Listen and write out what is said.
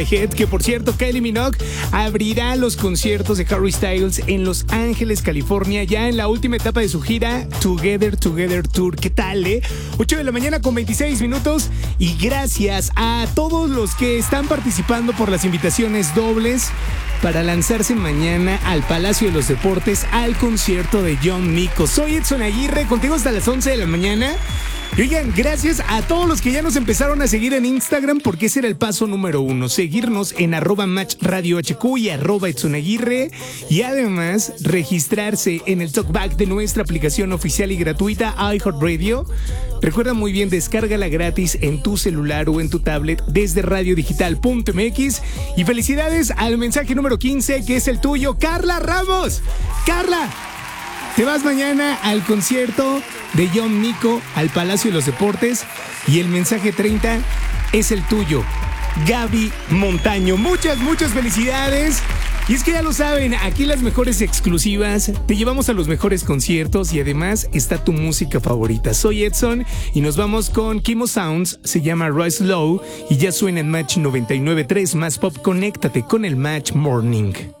Que por cierto, Kylie Minogue abrirá los conciertos de Harry Styles en Los Ángeles, California, ya en la última etapa de su gira Together Tour. ¿Qué tal, 8 de la mañana con 26 minutos. Y gracias a todos los que están participando por las invitaciones dobles para lanzarse mañana al Palacio de los Deportes al concierto de John Mico. Soy Edson Aguirre, contigo hasta las 11 de la mañana. Y oigan, gracias a todos los que ya nos empezaron a seguir en Instagram, porque ese era el paso número 1, seguirnos en @matchradiohq y @EdsonAguirre, y además registrarse en el talkback de nuestra aplicación oficial y gratuita iHeartRadio. Recuerda muy bien, descárgala gratis en tu celular o en tu tablet desde radiodigital.mx. Y felicidades al mensaje número 15, que es el tuyo, Carla Ramos. Carla, te vas mañana al concierto de John Mico al Palacio de los Deportes, y el mensaje 30 es el tuyo, Gaby Montaño. Muchas felicidades. Y es que ya lo saben, aquí las mejores exclusivas, te llevamos a los mejores conciertos y además está tu música favorita. Soy Edson y nos vamos con Kimo Sounds, se llama Rise Low y ya suena en Match 99.3 más pop. Conéctate con el Match Morning.